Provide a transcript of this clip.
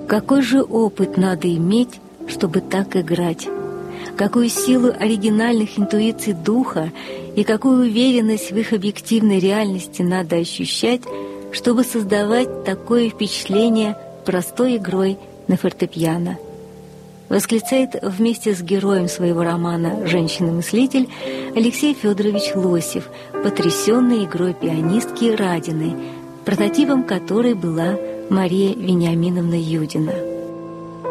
Какой же опыт надо иметь, чтобы так играть? Какую силу оригинальных интуиций духа и какую уверенность в их объективной реальности надо ощущать, чтобы создавать такое впечатление простой игрой на фортепиано. Восклицает вместе с героем своего романа «Женщина-мыслитель» Алексей Федорович Лосев, потрясенный игрой пианистки Радиной, прототипом которой была Мария Вениаминовна Юдина.